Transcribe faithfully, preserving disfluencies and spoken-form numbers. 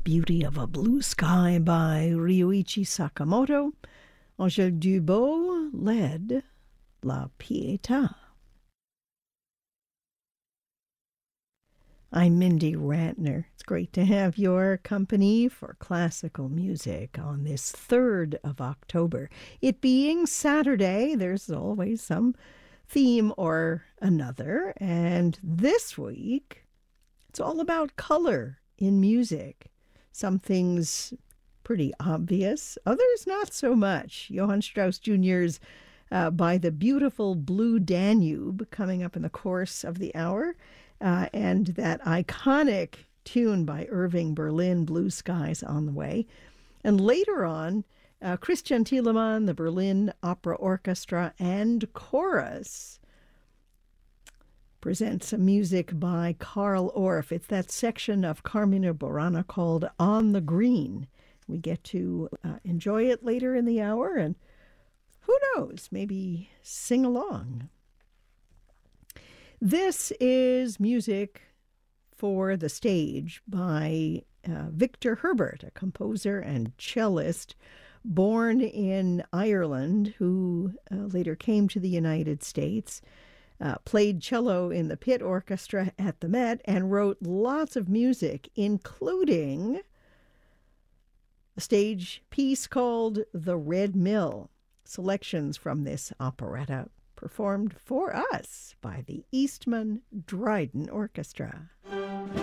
Beauty of a Blue Sky by Ryuichi Sakamoto. Angèle Dubot led La Pietà. I'm Mindy Ratner. It's great to have your company for classical music on this third of October. It being Saturday, there's always some theme or another. And this week, it's all about color in music. Some things pretty obvious, others not so much. Johann Strauss Junior's uh, By the Beautiful Blue Danube coming up in the course of the hour, uh, and that iconic tune by Irving Berlin, Blue Skies, on the way. And later on, uh, Christian Thielemann, the Berlin Opera Orchestra and Chorus presents some music by Carl Orff. It's that section of Carmina Burana called On the Green. We get to uh, enjoy it later in the hour, and who knows, maybe sing along. This is music for the stage by uh, Victor Herbert, a composer and cellist born in Ireland who uh, later came to the United States. Uh, played cello in the Pit Orchestra at the Met, and wrote lots of music, including a stage piece called The Red Mill. Selections from this operetta performed for us by the Eastman Dryden Orchestra.